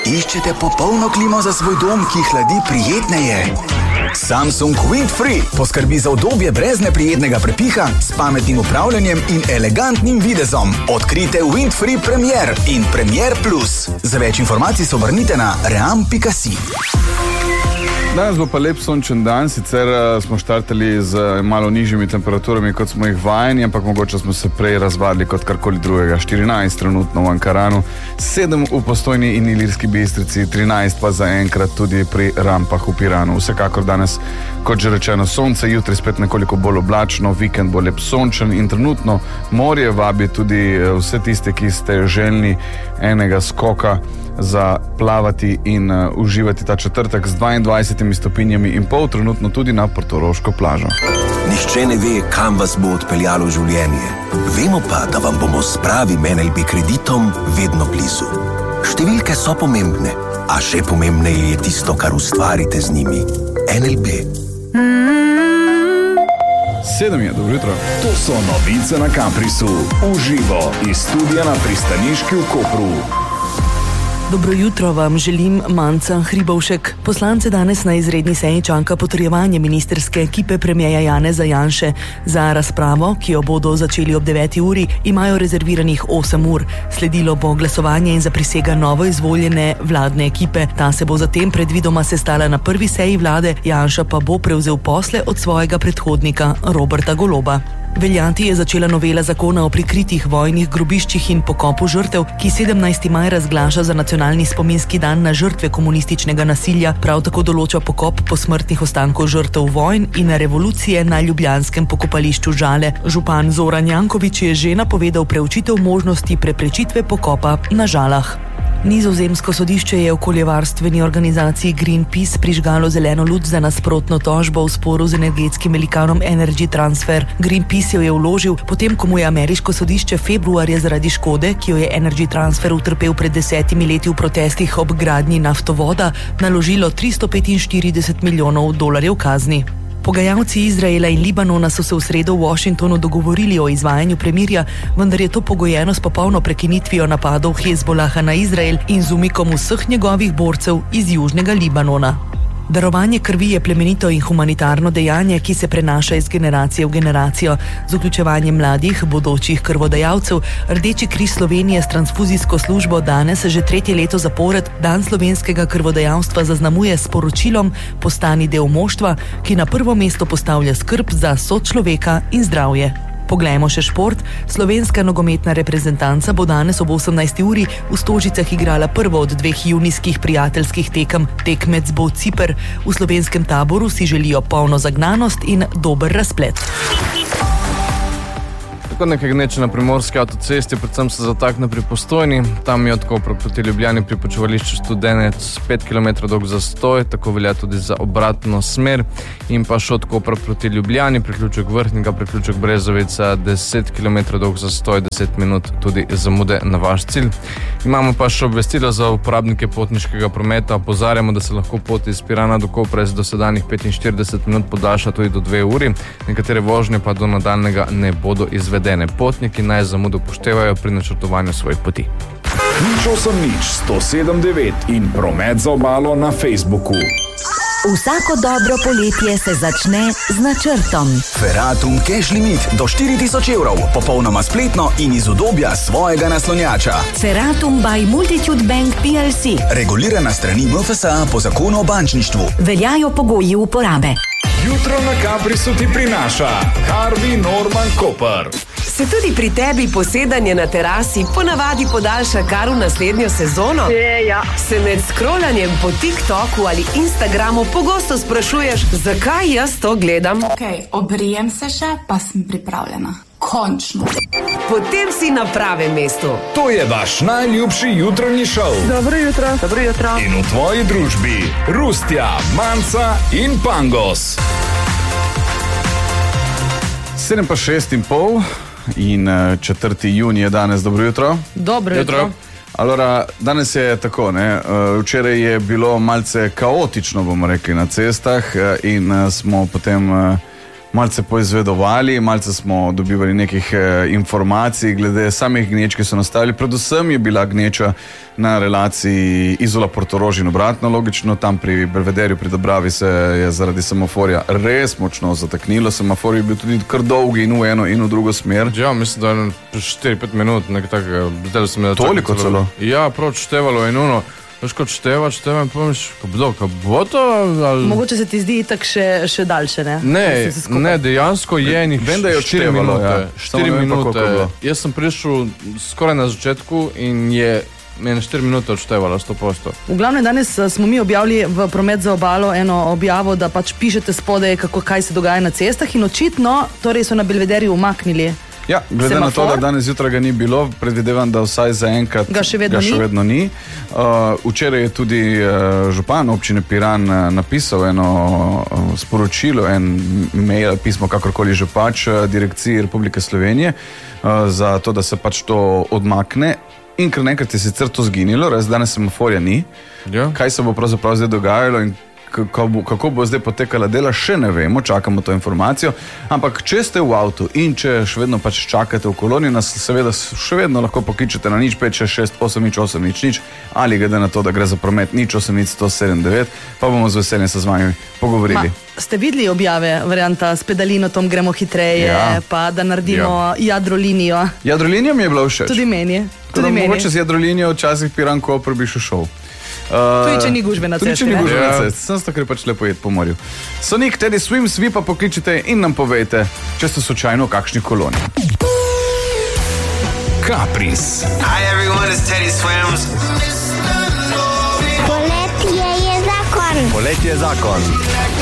Iščete popolno klimo za svoj dom, ki hladi prijetneje? Samsung Windfree poskrbi za udobje brez neprijetnega prepiha, s pametnim upravljanjem in elegantnim videzom. Odkrite Windfree Premier in Premier Plus. Za več informacij se obrnite na ream.si. Danes bo pa lep sončen dan, sicer smo štartali z malo nižjimi temperaturami, kot smo jih vajeni, ampak mogoče smo se prej razvadili kot karkoli drugega. 14 trenutno v Ankaranu, 7 v Postojni in Ilirski Bistrici, 13 pa zaenkrat tudi pri Rampah v Piranu. Vsekakor danes, kot že rečeno, sonce, jutri spet nekoliko bolj oblačno, vikend bo lep sončen in trenutno morje vabi tudi vse tiste, ki ste željni enega skoka za plavati in uživati ta četrtek z 22 stopinjami in pol, trenutno tudi na portoroško plažo. Nihče ne ve, kam vas bo odpeljalo življenje. Vemo pa, da vam bomo s pravim NLB kreditom vedno blizu. Številke so pomembne, a še pomembneje je tisto, kar ustvarite z njimi. NLB. 7 je, dobro jutro. To so novice na Kamprisu. Uživo iz studia na Pristaniški v Kopru. Dobro jutro vam želim, Manca Hribovšek. Poslance danes na izredni seji čaka potrjevanje ministerske ekipe premierja Janeza Janše. Za razpravo, ki jo bodo začeli ob 9. uri, imajo rezerviranih 8 ur. Sledilo bo glasovanje in zaprisega novo izvoljene vladne ekipe. Ta se bo zatem predvidoma sestala na prvi seji vlade, Janša pa bo prevzel posle od svojega predhodnika Roberta Goloba. Veljati je začela novela zakona o prikritih vojnih grobiščih in pokopu žrtev, ki 17. maj razglaša za nacionalni spominski dan na žrtve komunističnega nasilja, prav tako določa pokop posmrtnih ostankov žrtev vojn in revolucije na ljubljanskem pokopališču Žale. Župan Zoran Janković je že napovedal preučitev možnosti preprečitve pokopa na Žalah. Nizozemsko sodišče je okoljevarstveni organizaciji Greenpeace prižgalo zeleno luč za nasprotno tožbo v sporu z energetskim velikanom Energy Transfer. Greenpeace jo je vložil, potem ko mu je ameriško sodišče februarja zaradi škode, ki jo je Energy Transfer utrpel pred 10 leti v protestih ob gradnji naftovoda, naložilo $345 milijonov kazni. Pogajalci Izraela in Libanona so se v sredo v Washingtonu dogovorili o izvajanju premirja, vendar je to pogojeno s popolno prekinitvijo napadov Hezbolaha na Izrael in z umikom vseh njegovih borcev iz južnega Libanona. Darovanje krvi je plemenito in humanitarno dejanje, ki se prenaša iz generacije v generacijo. Z vključevanjem mladih, bodočih krvodajalcev, Rdeči križ Slovenije s transfuzijsko službo danes že 3. leto zapored Dan slovenskega krvodajalstva zaznamuje s sporočilom Postani del moštva, ki na prvo mesto postavlja skrb za sočloveka in zdravje. Poglejmo še šport. Slovenska nogometna reprezentanca bo danes ob 18. uri v Stožicah igrala prvo od 2 junijskih prijateljskih tekem. Tekmec bo Ciper. V slovenskem taboru si želijo polno zagnanost in dober razplet. Tako nekaj gneče na primorski avtocesti, predvsem se zatakne pri Postojni. Tam je od Kopra proti Ljubljani pri počivališču Studenec 5 km dolg zastoj, tako velja tudi za obratno smer. In pa še od Kopra proti Ljubljani, priključek Vrhnika, priključek Brezovica, 10 km dolg zastoj, 10 minut tudi zamude na vaš cilj. Imamo pa še obvestilo za uporabnike potniškega prometa. Opozarjamo, da se lahko pot iz Pirana do Kopra iz dosedanjih 45 minut podaljša tudi do 2 uri. Nekatere vožnje pa do nadaljnega ne bodo izvedene. Potniki naj zamudo upoštevajo pri načrtovanju svojih poti. Nič 107.9 in promet za obalo na Facebooku. Vsako dobro poletje se začne z načrtom. Ferratum Cash Limit do 4.000 evrov, popolnoma spletno in iz udobja svojega naslonjača. Ferratum by Multitude Bank PLC. Regulirana strani MFSA po zakonu o bančništvu. Veljajo pogoji uporabe. Jutro na Kamprisu ti prinaša Harvey Norman Koper. Se tudi pri tebi posedanje na terasi ponavadi podaljša kar v naslednjo sezono? Ja. Se med scrollanjem po TikToku ali Instagramu pogosto sprašuješ, zakaj jaz to gledam? Obrijem se še, pa sem pripravljena. Končno. Potem si na pravem mestu. To je vaš najljubši jutranji šov. Dobro jutro. Dobro jutro. In v tvoji družbi Rustja, Manca in Pangos. 7 pa 6:30 in 4. junij je danes. Dobro jutro. Dobro jutro. Alora, danes je tako, ne? Včeraj je bilo malce kaotično, bomo rekli, na cestah in smo potem malce poizvedovali, malce smo dobivali nekih informacij glede samih gneč, ki so nastavili. Predvsem je bila gneča na relaciji Izola-Portorož in obratno, logično, tam pri Belvederju, pri Dobravi se je zaradi semaforja res močno zataknilo. Semafor je bil tudi kar dolgi in v eno in v drugo smer. Ja, mislim, da je 4-5 minut, nekaj takega. Toliko celo? Ja, prav števalo in ono. Veš, kot števa in pomiš, kaj bo to? Ali... Mogoče se ti zdi itak še daljše, ne? Ne, dejansko je njih 4 minute. 4 minute. Jaz sem prišel skoraj na začetku in je mene 4 minute odštevalo 100%. V glavnem danes smo mi objavili v Promet za obalo eno objavo, da pač pišete spodaj, kaj se dogaja na cestah in očitno, torej so na Belvederju umaknili. Ja, glede na to, da danes jutra ga ni bilo, predvidevam, da vsaj zaenkrat ga še vedno ni. Včeraj je tudi župan občine Piran napisal eno sporočilo, en mail, pismo, kakorkoli že pač, Direkciji Republike Slovenije, za to, da se pač to odmakne. In ker nekrat je sicer to zginilo, res danes semaforja ni. Ja. Kaj se bo pravzaprav zdaj dogajalo in kako bo zdaj potekala dela, še ne vemo, čakamo to informacijo, ampak če ste v avtu in če še vedno pač čakate v koloni, nas seveda še vedno lahko pokličete na 0566808000 ali glede na to, da gre za promet 080179, pa bomo z veseljem se z vami pogovorili. Ste videli objave, varianta s pedalinotom gremo hitreje, pa da naredimo jadrolinijo? Jadrolinija mi je bila všeč. Tudi meni. Mogoče z jadrolinijo včasih Piran Koper bi še šel. Tudi če ni gužve na cesti. Sem sto, ker pač lepo jed po morju. Sonic, Teddy Swims, vi pa pokličite in nam povejte, če ste slučajno v kakšni koloni. Kapris. Hi everyone, it's Teddy Swims. Poletje je zakon. Poletje je zakon.